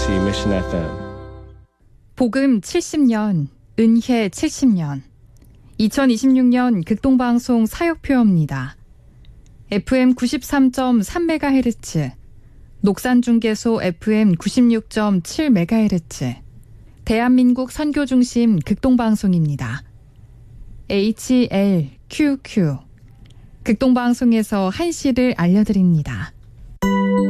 KBOC Mission FM. 복음 70년, 은혜 70년. 2026년 극동방송 사역표입니다. FM 93.3MHz, 녹산중계소 FM 96.7MHz, 대한민국 선교중심 극동방송입니다. HLQQ, 극동방송에서 한시를 알려드립니다.